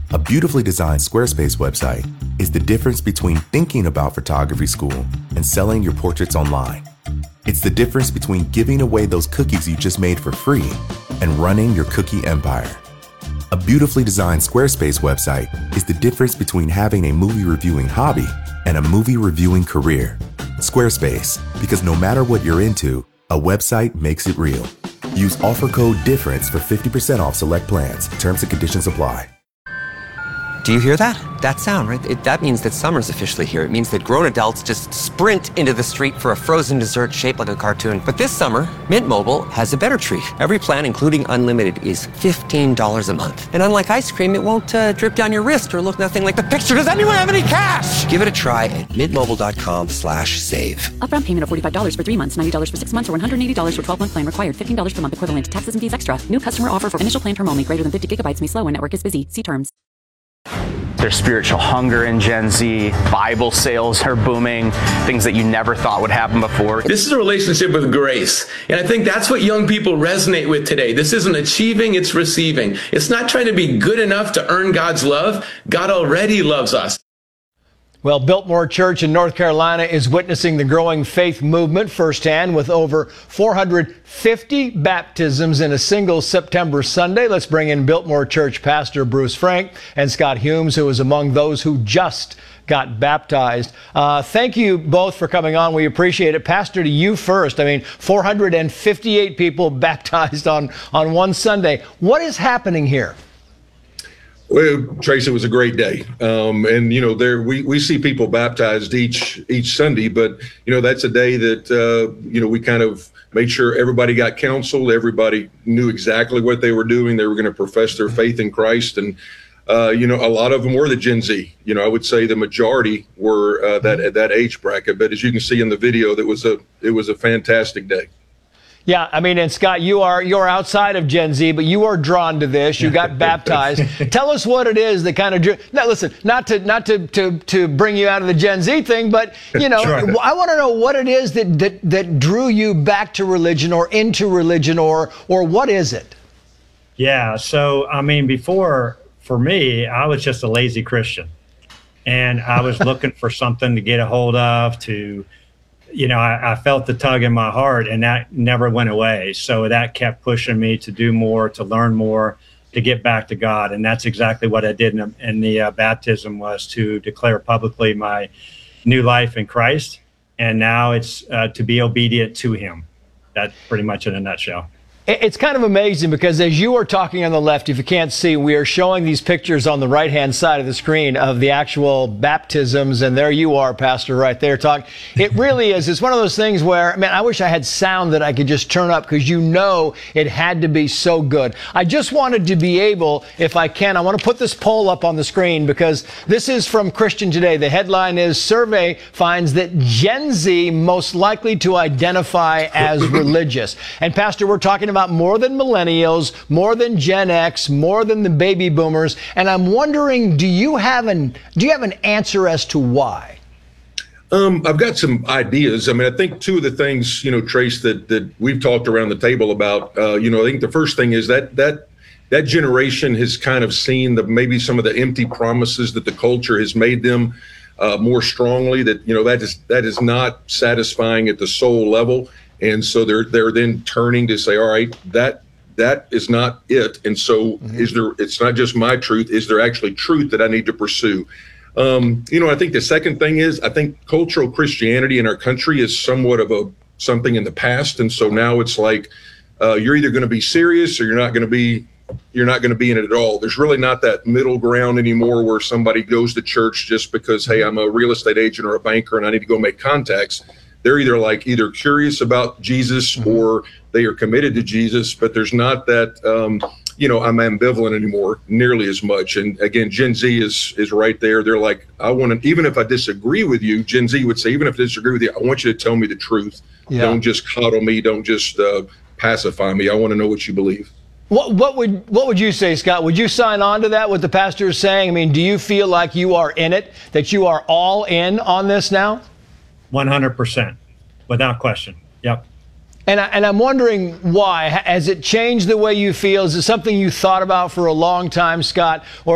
A beautifully designed Squarespace website is the difference between thinking about photography school and selling your portraits online. It's the difference between giving away those cookies you just made for free and running your cookie empire. A beautifully designed Squarespace website is the difference between having a movie reviewing hobby and a movie reviewing career. Squarespace, because no matter what you're into, a website makes it real. Use offer code DIFFERENCE for 50% off select plans. Terms and conditions apply. Do you hear that? That sound, right? That means that summer's officially here. It means that grown adults just sprint into the street for a frozen dessert shaped like a cartoon. But this summer, Mint Mobile has a better treat. Every plan, including unlimited, is $15 a month. And unlike ice cream, it won't drip down your wrist or look nothing like the picture. Does anyone have any cash? Give it a try at mintmobile.com/save. Upfront payment of $45 for 3 months, $90 for 6 months, or $180 for 12-month plan required. $15 per month equivalent. Taxes and fees extra. New customer offer for initial plan term only. Greater than 50 gigabytes may slow when network is busy. See terms. There's spiritual hunger in Gen Z. Bible sales are booming. Things that you never thought would happen before. This is a relationship with grace. And I think that's what young people resonate with today. This isn't achieving, it's receiving. It's not trying to be good enough to earn God's love. God already loves us. Well, Biltmore Church in North Carolina is witnessing the growing faith movement firsthand with over 450 baptisms in a single September Sunday. Let's bring in Biltmore Church Pastor Bruce Frank and Scott Humes, who is among those who just got baptized. Thank you both for coming on. We appreciate it. Pastor, to you first. I mean, 458 people baptized on one Sunday. What is happening here? Well, Trace, it was a great day. And, you know, we see people baptized each Sunday, but, you know, that's a day that, you know, we kind of made sure everybody got counseled. Everybody knew exactly what they were doing. They were going to profess their faith in Christ. And, you know, a lot of them were the Gen Z. You know, I would say the majority were that age bracket. But as you can see in the video, it was a fantastic day. Yeah, I mean, and Scott, you're outside of Gen Z, but you are drawn to this. You got baptized. Tell us what it is that kind of drew. Now, listen, not to bring you out of the Gen Z thing, but you know, sure. I want to know what it is that drew you back to religion or into religion, or what is it? Yeah, so I mean, before, for me, I was just a lazy Christian, and I was looking for something to get a hold of to. You know, I felt the tug in my heart, and that never went away. So that kept pushing me to do more, to learn more, to get back to God. And that's exactly what I did in the baptism, was to declare publicly my new life in Christ. And now it's to be obedient to him. That's pretty much in a nutshell. It's kind of amazing because as you are talking on the left, if you can't see, we are showing these pictures on the right-hand side of the screen of the actual baptisms. And there you are, Pastor, right there talking. It really is. It's one of those things where, man, I wish I had sound that I could just turn up because you know it had to be so good. I just wanted to be able, if I can, I want to put this poll up on the screen because this is from Christian Today. The headline is, survey finds that Gen Z most likely to identify as religious. And Pastor, we're talking about more than millennials, more than Gen X, more than the baby boomers. And I'm wondering, do you have an answer as to why? I've got some ideas. I mean, I think two of the things, you know, Trace, that we've talked around the table about, you know, I think the first thing is that generation has kind of seen maybe some of the empty promises that the culture has made them more strongly, that, you know, that is not satisfying at the soul level. And so they're then turning to say, all right, that is not it. And so it's not just my truth. Is there actually truth that I need to pursue? You know, I think the second thing is, I think cultural Christianity in our country is somewhat of something in the past. And so now it's like, you're either going to be serious or you're not going to be in it at all. There's really not that middle ground anymore where somebody goes to church just because, hey, I'm a real estate agent or a banker and I need to go make contacts. They're either curious about Jesus or they are committed to Jesus, but there's not that, you know, I'm ambivalent anymore nearly as much. And again, Gen Z is right there. They're like, I want to, even if I disagree with you, Gen Z would say, even if I disagree with you, I want you to tell me the truth. Yeah. Don't just coddle me. Don't just pacify me. I want to know what you believe. What would you say, Scott? Would you sign on to that, what the pastor is saying? I mean, do you feel like you are in it, that you are all in on this now? 100%, without question. Yep. And I'm wondering why. Has it changed the way you feel? Is it something you thought about for a long time, Scott? Or